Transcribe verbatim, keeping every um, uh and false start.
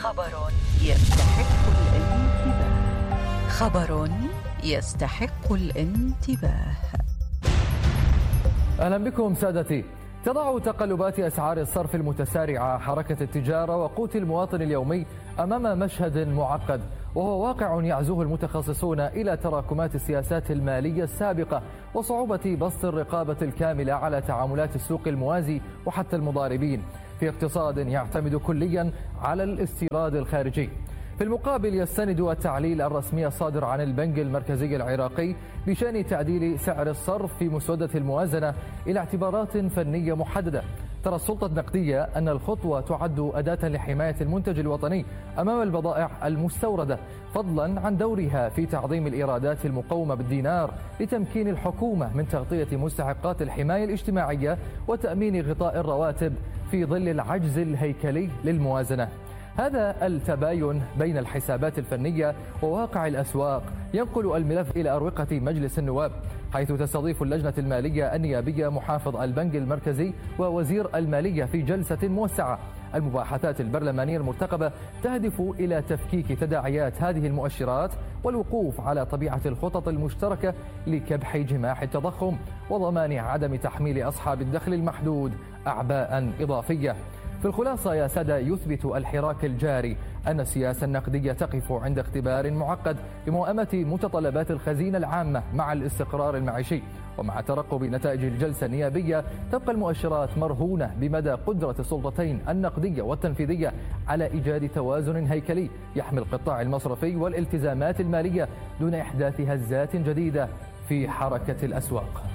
خبر يستحق الانتباه. خبر يستحق الانتباه. أهلا بكم سادتي. تضع تقلبات أسعار الصرف المتسارعة حركة التجارة وقوت المواطن اليومي أمام مشهد معقد، وهو واقع يعزوه المتخصصون إلى تراكمات السياسات المالية السابقة وصعوبة بسط الرقابة الكاملة على تعاملات السوق الموازي وحتى المضاربين في اقتصاد يعتمد كليا على الاستيراد الخارجي. في المقابل يستند التعليل الرسمي الصادر عن البنك المركزي العراقي بشأن تعديل سعر الصرف في مسودة الموازنة إلى اعتبارات فنية محددة. ترى السلطة النقدية أن الخطوة تعد أداة لحماية المنتج الوطني أمام البضائع المستوردة، فضلا عن دورها في تعظيم الإيرادات المقومة بالدينار لتمكين الحكومة من تغطية مستحقات الحماية الاجتماعية وتأمين غطاء الرواتب في ظل العجز الهيكلي للموازنة. هذا التباين بين الحسابات الفنية وواقع الأسواق ينقل الملف إلى أروقة مجلس النواب، حيث تستضيف اللجنة المالية النيابية محافظ البنك المركزي ووزير المالية في جلسة موسعة. المباحثات البرلمانية المرتقبة تهدف إلى تفكيك تداعيات هذه المؤشرات والوقوف على طبيعة الخطط المشتركة لكبح جماح التضخم وضمان عدم تحميل أصحاب الدخل المحدود أعباء إضافية. في الخلاصة يا سادة، يثبت الحراك الجاري أن السياسة النقدية تقف عند اختبار معقد لموائمة متطلبات الخزينة العامة مع الاستقرار المعيشي. ومع ترقب نتائج الجلسة النيابية تبقى المؤشرات مرهونة بمدى قدرة السلطتين النقدية والتنفيذية على إيجاد توازن هيكلي يحمي القطاع المصرفي والالتزامات المالية دون إحداث هزات جديدة في حركة الأسواق.